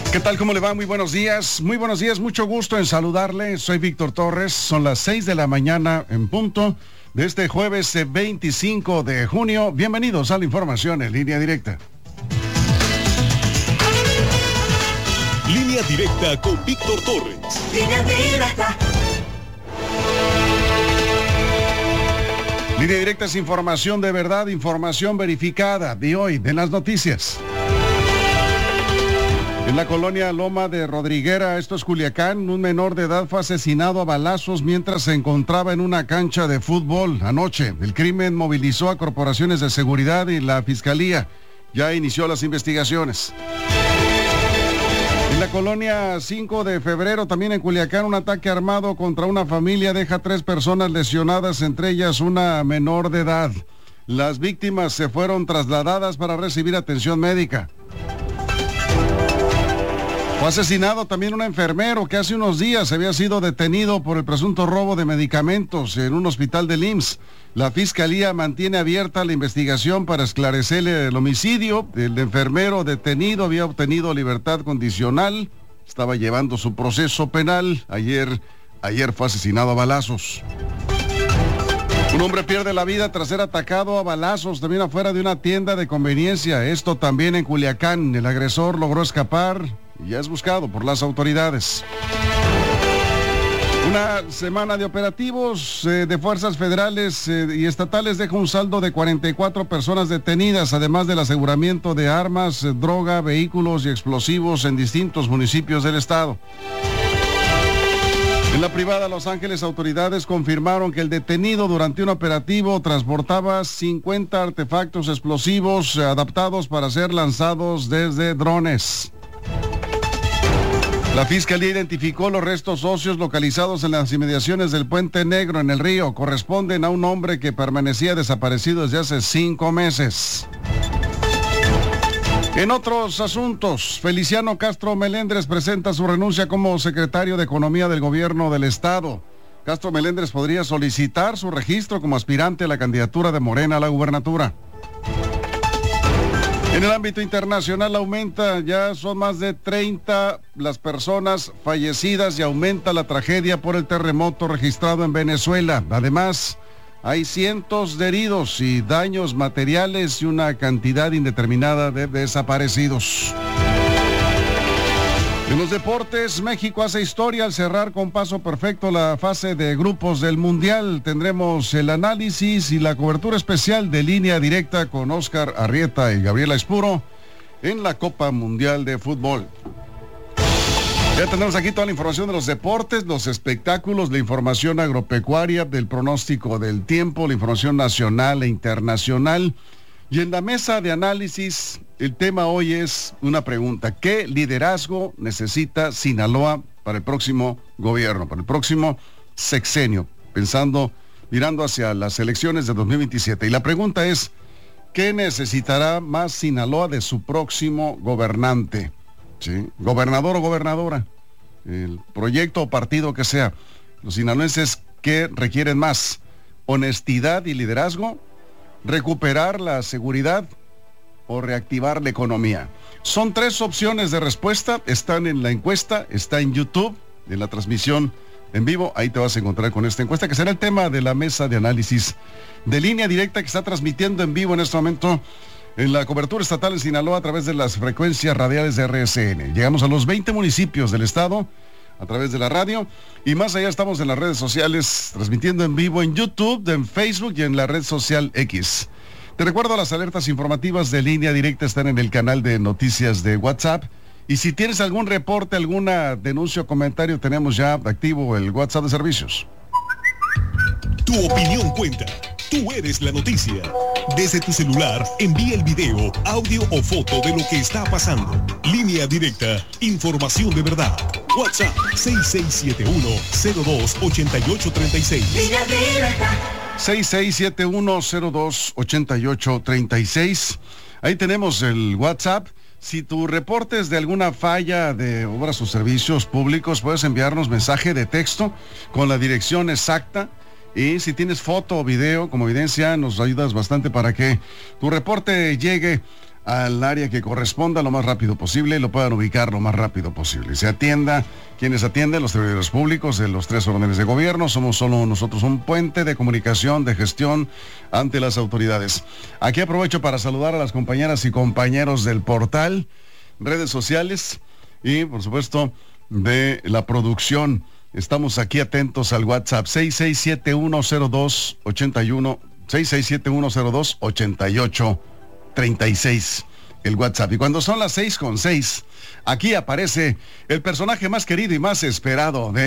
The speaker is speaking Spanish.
¿Qué tal? ¿Cómo le va? Muy buenos días. Muy buenos días. Mucho gusto en saludarle. Soy Víctor Torres. Son las 6 de la mañana en punto de este jueves 25 de junio. Bienvenidos a la información en línea directa. Línea directa con Víctor Torres. Línea directa. Línea directa es información de verdad, información verificada de hoy, de las noticias. En la colonia Loma de Rodriguera, esto es Culiacán, un menor de edad fue asesinado a balazos mientras se encontraba en una cancha de fútbol anoche. El crimen movilizó a corporaciones de seguridad y la fiscalía ya inició las investigaciones. En la colonia 5 de febrero, también en Culiacán, un ataque armado contra una familia deja 3 personas lesionadas, entre ellas una menor de edad. Las víctimas se fueron trasladadas para recibir atención médica. Fue asesinado también un enfermero que hace unos días había sido detenido por el presunto robo de medicamentos en un hospital del IMSS. La fiscalía mantiene abierta la investigación para esclarecer el homicidio. El enfermero detenido había obtenido libertad condicional, estaba llevando su proceso penal. Ayer fue asesinado a balazos. Un hombre pierde la vida tras ser atacado a balazos también afuera de una tienda de conveniencia. Esto también en Culiacán. El agresor logró escapar y ya es buscado por las autoridades. Una semana de operativos de fuerzas federales y estatales deja un saldo de 44 personas detenidas, además del aseguramiento de armas, droga, vehículos y explosivos en distintos municipios del estado. En la privada Los Ángeles, autoridades confirmaron que el detenido durante un operativo transportaba 50 artefactos explosivos adaptados para ser lanzados desde drones. La fiscalía identificó los restos óseos localizados en las inmediaciones del Puente Negro en el río. Corresponden a un hombre que permanecía desaparecido desde hace 5 meses. En otros asuntos, Feliciano Castro Melendres presenta su renuncia como secretario de Economía del Gobierno del Estado. Castro Melendres podría solicitar su registro como aspirante a la candidatura de Morena a la gubernatura. En el ámbito internacional aumenta, ya son más de 30 las personas fallecidas y aumenta la tragedia por el terremoto registrado en Venezuela. Además, hay cientos de heridos y daños materiales y una cantidad indeterminada de desaparecidos. En los deportes, México hace historia al cerrar con paso perfecto la fase de grupos del Mundial. Tendremos el análisis y la cobertura especial de Línea Directa con Oscar Arrieta y Gabriela Espuro en la Copa Mundial de Fútbol. Ya tenemos aquí toda la información de los deportes, los espectáculos, la información agropecuaria, del pronóstico del tiempo, la información nacional e internacional. Y en la mesa de análisis, el tema hoy es una pregunta. ¿Qué liderazgo necesita Sinaloa para el próximo gobierno, para el próximo sexenio? Mirando hacia las elecciones de 2027. Y la pregunta es, ¿qué necesitará más Sinaloa de su próximo gobernante? ¿Sí? Gobernador o gobernadora, el proyecto o partido que sea. Los sinaloenses, ¿qué requieren más? ¿Honestidad y liderazgo? ¿Recuperar la seguridad o reactivar la economía? Son 3 opciones de respuesta, están en la encuesta, está en YouTube, en la transmisión en vivo, ahí te vas a encontrar con esta encuesta, que será el tema de la mesa de análisis de Línea Directa, que está transmitiendo en vivo en este momento en la cobertura estatal en Sinaloa a través de las frecuencias radiales de RSN. Llegamos a los 20 municipios del estado a través de la radio, y más allá estamos en las redes sociales, transmitiendo en vivo en YouTube, en Facebook y en la red social X. Te recuerdo, las alertas informativas de Línea Directa están en el canal de noticias de WhatsApp, y si tienes algún reporte, alguna denuncia o comentario, tenemos ya activo el WhatsApp de servicios. Tu opinión cuenta. Tú eres la noticia. Desde tu celular, envía el video, audio o foto de lo que está pasando. Línea Directa, información de verdad. WhatsApp 6671-028836. Línea Directa. 6671-028836. Ahí tenemos el WhatsApp. Si tu reporte es de alguna falla de obras o servicios públicos, puedes enviarnos mensaje de texto con la dirección exacta. Y si tienes foto o video como evidencia, nos ayudas bastante para que tu reporte llegue al área que corresponda lo más rápido posible y lo puedan ubicar lo más rápido posible. Se atienda, quienes atienden, los servidores públicos de los 3 órdenes de gobierno. Somos solo nosotros un puente de comunicación, de gestión ante las autoridades. Aquí aprovecho para saludar a las compañeras y compañeros del portal, redes sociales y, por supuesto, de la producción. Estamos aquí atentos al WhatsApp 6671028836, el WhatsApp. Y cuando son las 6:06, aquí aparece el personaje más querido y más esperado de